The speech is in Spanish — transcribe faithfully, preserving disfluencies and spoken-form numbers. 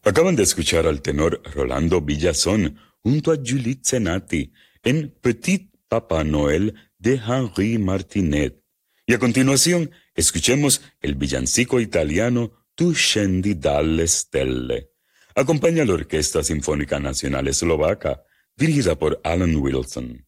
Acaban de escuchar al tenor Rolando Villazón junto a Juliette Zenati en Petit Papa Noel de Henri Martinet. Y a continuación, escuchemos el villancico italiano Tu scendi dalle stelle. Acompaña la Orquesta Sinfónica Nacional Eslovaca, dirigida por Alan Wilson.